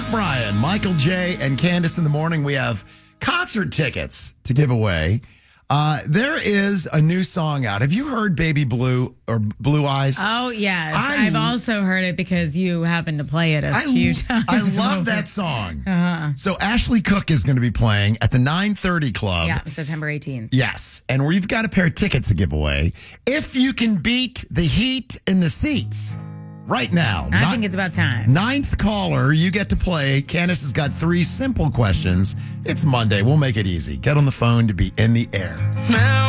Bryan, Michael J., and Candace in the morning. We have concert tickets to give away. There is a new song out. Have you heard Baby Blue or Blue Eyes? Oh, yes. I've also heard it because you happened to play it a few times. I love that song. So Ashley Cook is going to be playing at the 9:30 Club. Yeah, September 18th. Yes. And we've got a pair of tickets to give away. If you can beat the heat in the seats right now. I think it's about time. Ninth caller, you get to play. Candace has got 3 simple questions. It's Monday. We'll make it easy. Get on the phone to be in the air. Now